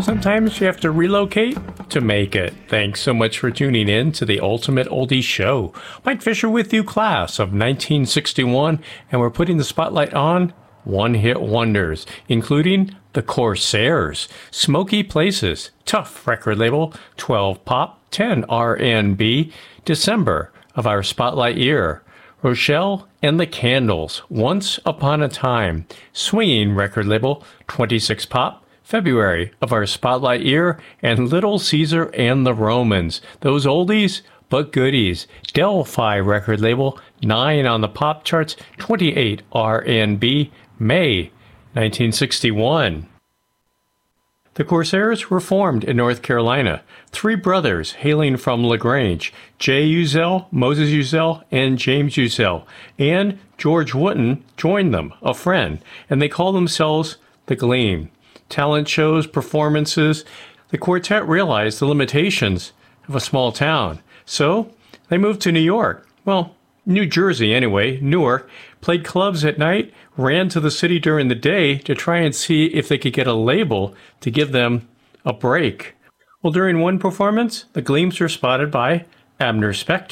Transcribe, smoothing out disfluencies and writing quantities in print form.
Sometimes you have to relocate to make it. Thanks so much for tuning in to the Ultimate Oldie Show. Mike Fisher with you, class of 1961, and we're putting the spotlight on one-hit wonders, including the Corsairs, Smoky Places, Tough record label, 12 pop, 10 R&B, December of our spotlight year, Rochelle and the Candles, Once Upon a Time, swinging record label, 26 pop, February of our spotlight year, and Little Caesar and the Romans, those oldies but goodies, Delphi record label, 9 on the pop charts, 28 R&B, May 1961. The Corsairs were formed in North Carolina. 3 brothers hailing from LaGrange, Jay Uzzell, Moses Uzzell, and James Uzzell, and George Wooten joined them, a friend, and they call themselves the Gleam. Talent shows, performances, the quartet realized the limitations of a small town. So they moved to New York. Well, New Jersey anyway, Newark, played clubs at night, ran to the city during the day to try and see if they could get a label to give them a break. Well, during one performance, the Gleams were spotted by Abner Spector.